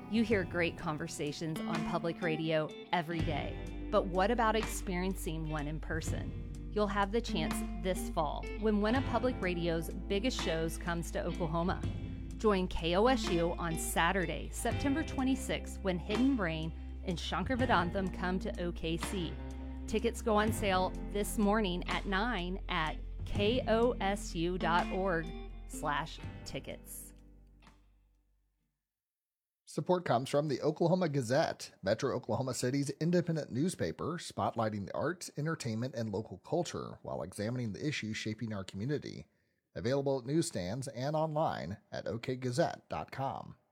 You hear great conversations on public radio every day, but what about experiencing one in person? You'll have the chance this fall when one of public radio's biggest shows comes to Oklahoma. Join KOSU on Saturday, September 26th when Hidden Brain and Shankar Vedantam come to OKC. Tickets go on sale this morning at 9 at kosu.org/tickets. Support comes from the Oklahoma Gazette, Metro Oklahoma City's independent newspaper, spotlighting the arts, entertainment, and local culture while examining the issues shaping our community. Available at newsstands and online at okgazette.com.